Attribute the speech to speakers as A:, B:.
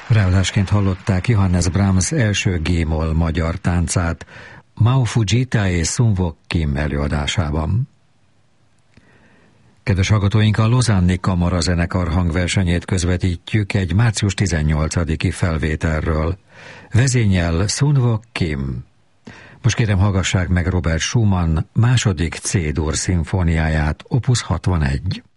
A: Ráadásként hallották Johannes Brahms első G-moll magyar táncát Mao Fujita és Sun Wook Kim előadásában. Kedves hallgatóink, a Lausanne-i Kamarazenekar hangversenyét közvetítjük egy március 18-i felvételről. Vezényel Sun Wook Kim. Most kérem, hallgassák meg Robert Schumann második C-dur szimfóniáját, opus 61.